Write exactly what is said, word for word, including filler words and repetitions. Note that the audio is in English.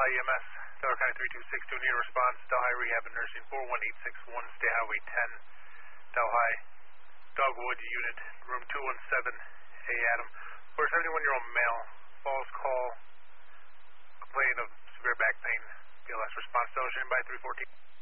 Delhi E M S, Delaware County three two six two, need a response, Delhi Rehab and Nursing four one eight six one, State Highway ten, Delhi, Dogwood Unit, room two one seven, A Adam. For a seventy-one-year-old male, falls call, complaining of severe back pain, B L S response, Delaware, by three fourteen.